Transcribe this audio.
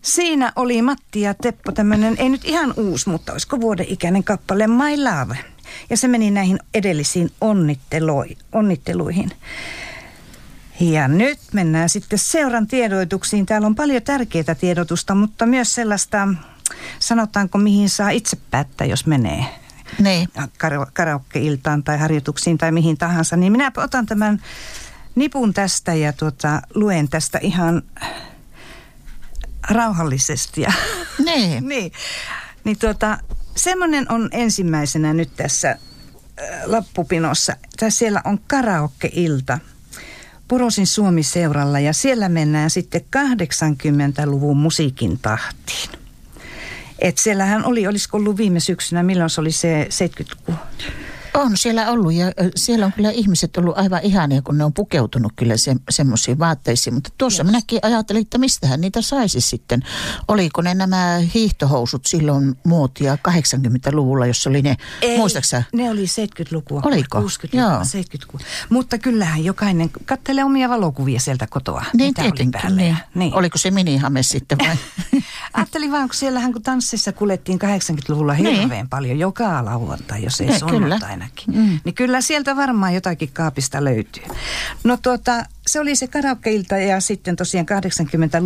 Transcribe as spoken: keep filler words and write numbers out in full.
Siinä oli Matti ja Teppo tämmöinen, ei nyt ihan uusi, mutta olisiko vuoden ikäinen kappale My Love. Ja se meni näihin edellisiin onnitteloi, onnitteluihin. Ja nyt mennään sitten seuran tiedotuksiin. Täällä on paljon tärkeää tiedotusta, mutta myös sellaista, sanotaanko mihin saa itse päättää, jos menee niin karaoke-iltaan tai harjoituksiin tai mihin tahansa. Niin minä otan tämän nipun tästä ja tuota, luen tästä ihan rauhallisesti. Ja niin. niin. Niin tuota, semmoinen on ensimmäisenä nyt tässä äh, lappupinossa. Tässä siellä on karaoke-ilta Purosin Suomi-seuralla ja siellä mennään sitten kahdeksankymmentäluvun musiikin tahtiin. Et siellähän oli, olisiko ollut viime syksynä, milloin se oli se seitsemänkymmentäluku? On siellä ollut ja siellä on kyllä ihmiset ollut aivan ihania, kun ne on pukeutunut kyllä se, semmoisiin vaatteisiin. Mutta tuossa yes. minäkin ajattelin, että mistähän niitä saisi sitten. Oliko ne nämä hiihtohousut silloin muotia kahdeksankymmentäluvulla, jossa oli ne, ei, muistaaksä? Ne oli seitsemänkymmentälukua. Oliko? kuusikymmentälukua, seitsemänkymmentälukua. Mutta kyllähän jokainen katselee omia valokuvia sieltä kotoa. Niin tietenkin. Niin. Niin. Oliko se minihame sitten vai? Ajattelin vaan, kun siellähän kun tanssissa kuljettiin kahdeksankymmentäluvulla hirveän niin. paljon joka lauantai, jos ei sunnuntaina. Mm. Niin kyllä sieltä varmaan jotakin kaapista löytyy. No tuota, se oli se karaoke-ilta ja sitten tosiaan kahdeksankymmentä